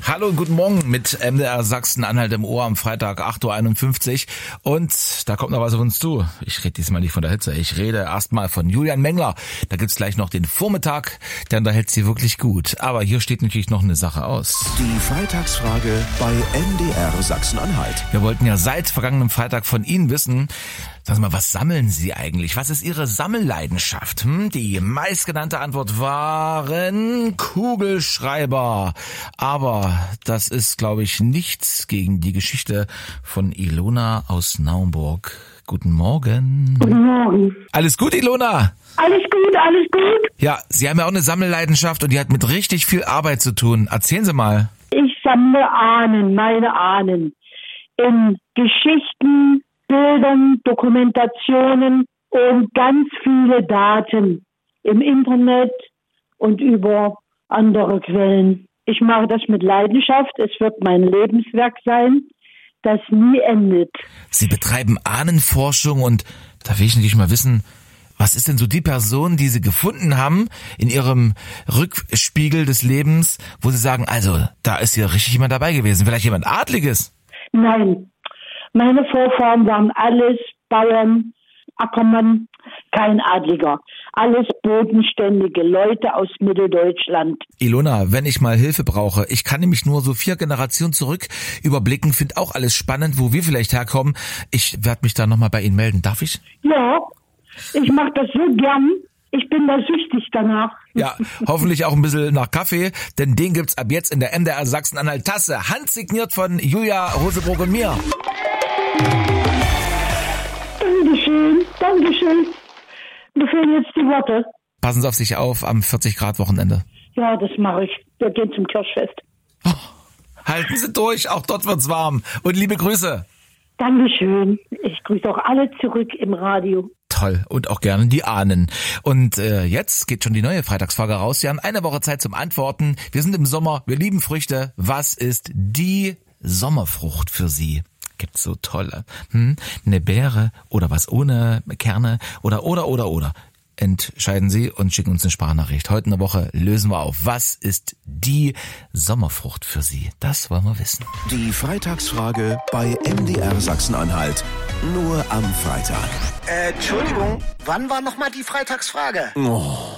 Hallo und guten Morgen mit MDR Sachsen-Anhalt im Ohr am Freitag 8.51 Uhr. Und da kommt noch was auf uns zu. Ich rede diesmal nicht von der Hitze, ich rede erstmal von Julian Mengler. Da gibt's gleich noch den Vormittag, der unterhält sie wirklich gut. Aber hier steht natürlich noch eine Sache aus. Die Freitagsfrage bei MDR Sachsen-Anhalt. Wir wollten ja seit vergangenem Freitag von Ihnen wissen, sagen Sie mal, was sammeln Sie eigentlich? Was ist Ihre Sammelleidenschaft? Die meistgenannte Antwort waren Kugelschreiber. Aber das ist, glaube ich, nichts gegen die Geschichte von Ilona aus Naumburg. Guten Morgen. Guten Morgen. Alles gut, Ilona? Alles gut, alles gut. Ja, Sie haben ja auch eine Sammelleidenschaft und die hat mit richtig viel Arbeit zu tun. Erzählen Sie mal. Ich sammle Ahnen, meine Ahnen. In Geschichten, Bildern, Dokumentationen und ganz viele Daten im Internet und über andere Quellen. Ich mache das mit Leidenschaft. Es wird mein Lebenswerk sein, das nie endet. Sie betreiben Ahnenforschung und da will ich natürlich mal wissen, was ist denn so die Person, die Sie gefunden haben in Ihrem Rückspiegel des Lebens, wo Sie sagen, also da ist hier richtig jemand dabei gewesen, vielleicht jemand Adliges? Nein, meine Vorfahren waren alles Bauern, Ackermann, kein Adliger. Alles bodenständige Leute aus Mitteldeutschland. Ilona, wenn ich mal Hilfe brauche, ich kann nämlich nur so 4 Generationen zurück überblicken, finde auch alles spannend, wo wir vielleicht herkommen. Ich werde mich da nochmal bei Ihnen melden. Darf ich? Ja, ich mache das so gern. Ich bin da süchtig danach. Ja, hoffentlich auch ein bisschen nach Kaffee, denn den gibt's ab jetzt in der MDR Sachsen-Anhalt Tasse, handsigniert von Julia Rosebrock und mir. Dankeschön, Dankeschön. Mir fehlen jetzt die Worte. Passen Sie auf sich auf am 40-Grad-Wochenende. Ja, das mache ich. Wir gehen zum Kirchfest. Oh, halten Sie durch, auch dort wird's warm. Und liebe Grüße. Dankeschön. Ich grüße auch alle zurück im Radio. Toll. Und auch gerne die Ahnen. Und jetzt geht schon die neue Freitagsfrage raus. Sie haben eine Woche Zeit zum Antworten. Wir sind im Sommer, wir lieben Früchte. Was ist die Sommerfrucht für Sie? Gibt's so tolle. Eine Beere oder was ohne Kerne oder. Entscheiden Sie und schicken uns eine Sprachnachricht. Heute in der Woche lösen wir auf. Was ist die Sommerfrucht für Sie? Das wollen wir wissen. Die Freitagsfrage bei MDR Sachsen-Anhalt. Nur am Freitag. Entschuldigung, wann war nochmal die Freitagsfrage? Oh.